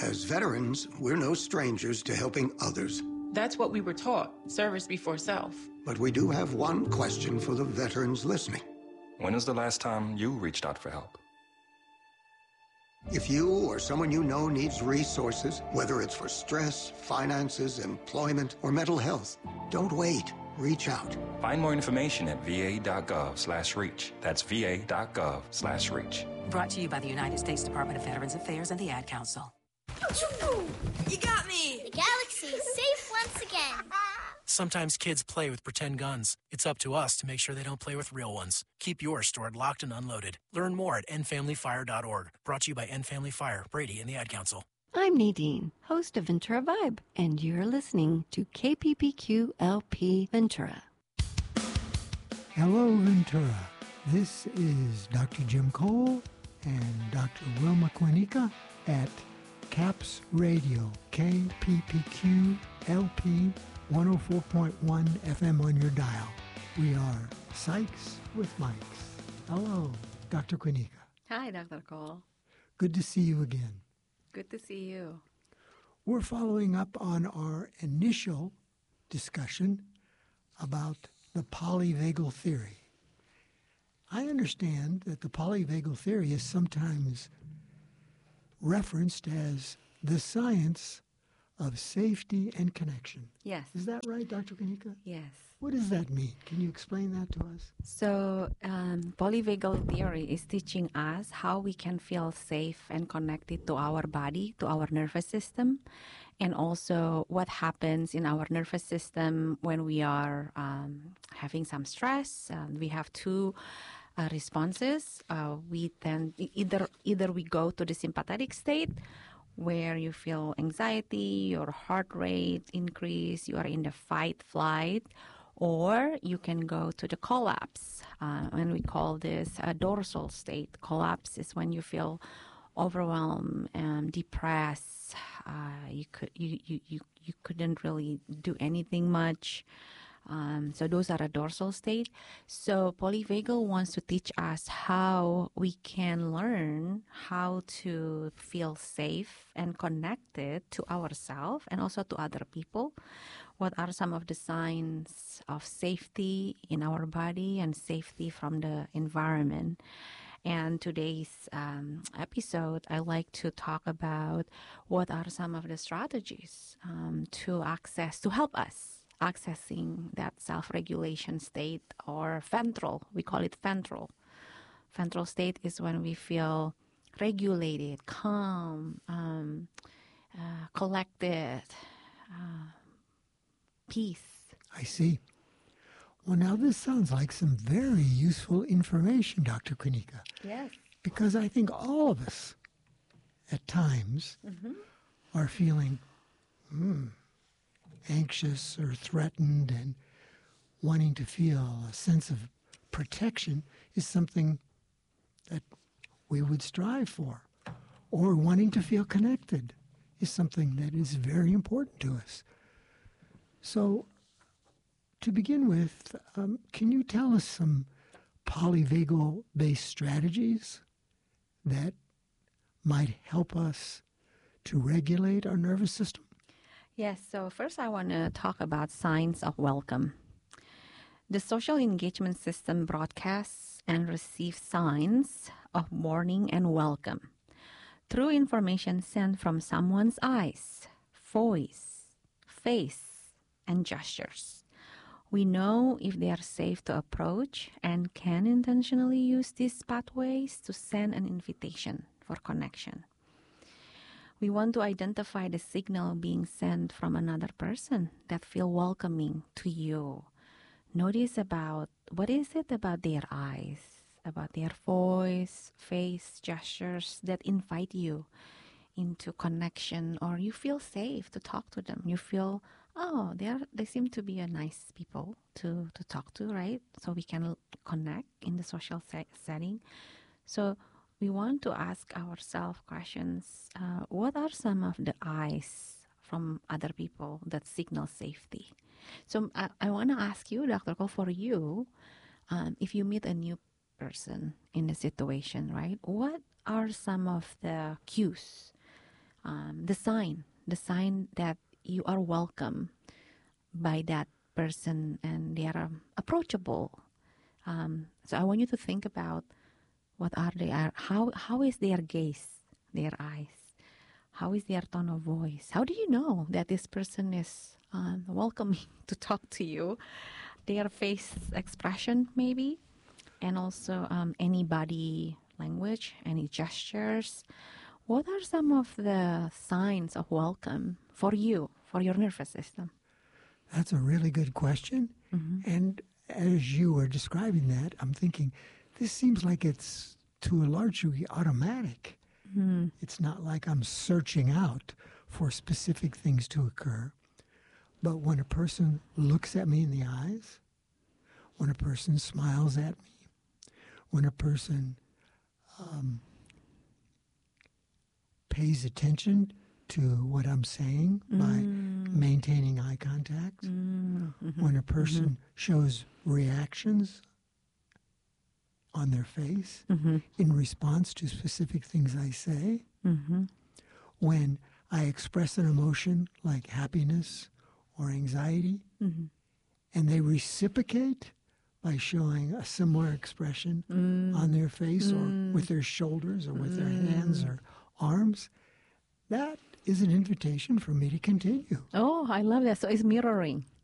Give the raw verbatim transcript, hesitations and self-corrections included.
As veterans, we're no strangers to helping others. That's what we were taught, service before self. But we do have one question for the veterans listening. When was the last time you reached out for help? If you or someone you know needs resources, whether it's for stress, finances, employment, or mental health, don't wait. Reach out. Find more information at va.gov slash reach. That's va.gov slash reach. Brought to you by the United States Department of Veterans Affairs and the Ad Council. You got me! The galaxy is safe once again. Sometimes kids play with pretend guns. It's up to us to make sure they don't play with real ones. Keep yours stored locked and unloaded. Learn more at end family fire dot org. Brought to you by End Family Fire, Brady, and the Ad Council. I'm Nadine, host of Ventura Vibe, and you're listening to K P P Q L P Ventura. Hello, Ventura. This is Doctor Jim Cole and Doctor Wilma Quinica at CAPS Radio, K P P Q L P one oh four point one F M on your dial. We are Psychs with Mics. Hello, Doctor Quinica. Hi, Doctor Cole. Good to see you again. Good to see you. We're following up on our initial discussion about the polyvagal theory. I understand that the polyvagal theory is sometimes referenced as the science of safety and connection. Yes. Is that right, Doctor Quinica? Yes. What does that mean? Can you explain that to us? So, um, polyvagal theory is teaching us how we can feel safe and connected to our body, to our nervous system, and also what happens in our nervous system when we are um, having some stress. Uh, we have two uh, responses. Uh, we tend either either we go to the sympathetic state, where you feel anxiety, your heart rate increase, you are in the fight, flight, or you can go to the collapse, uh, and we call this a dorsal state. Collapse is when you feel overwhelmed and depressed. Uh, you could you, you, you, you couldn't really do anything much. Um, so those are a dorsal state. So polyvagal wants to teach us how we can learn how to feel safe and connected to ourselves and also to other people. What are some of the signs of safety in our body and safety from the environment? And today's um, episode, I like to talk about what are some of the strategies um, to access, to help us accessing that self-regulation state, or ventral. We call it ventral. Ventral state is when we feel regulated, calm, um, uh, collected, uh, peace. I see. Well, now this sounds like some very useful information, Doctor Quinica. Yes. Because I think all of us at times mm-hmm. are feeling, hmm, anxious or threatened, and wanting to feel a sense of protection is something that we would strive for. Or wanting to feel connected is something that is very important to us. So, to begin with, um, can you tell us some polyvagal-based strategies that might help us to regulate our nervous system? Yes, so first I want to talk about signs of welcome. The social engagement system broadcasts and receives signs of warning and welcome through information sent from someone's eyes, voice, face, and gestures. We know if they are safe to approach and can intentionally use these pathways to send an invitation for connection. We want to identify the signal being sent from another person that feel welcoming to you. Notice about what is it about their eyes, about their voice, face, gestures that invite you into connection, or you feel safe to talk to them. You feel, oh, they are, they seem to be a nice people to, to talk to, right? So we can connect in the social se- setting. So we want to ask ourselves questions. Uh, what are some of the eyes from other people that signal safety? So I, I want to ask you, Doctor Cole, for you, um, if you meet a new person in a situation, right? What are some of the cues um, the sign, the sign that you are welcome by that person and they are um, approachable. Um, so I want you to think about what are they are how how is their gaze, their eyes, how is their tone of voice? How do you know that this person is um, welcoming to talk to you? Their face expression, maybe, and also um, any body language, any gestures. What are some of the signs of welcome for you, for your nervous system? That's a really good question. Mm-hmm. And as you were describing that, I'm thinking, this seems like it's to a large degree automatic. Mm. It's not like I'm searching out for specific things to occur. But when a person looks at me in the eyes, when a person smiles at me, when a person um, pays attention to what I'm saying mm. by maintaining eye contact, mm. mm-hmm. when a person mm-hmm. shows reactions on their face mm-hmm. in response to specific things I say, mm-hmm. when I express an emotion like happiness or anxiety, mm-hmm. and they reciprocate by showing a similar expression mm. on their face mm. or with their shoulders or with mm. their hands or arms, that is an invitation for me to continue. Oh, I love that. So it's mirroring.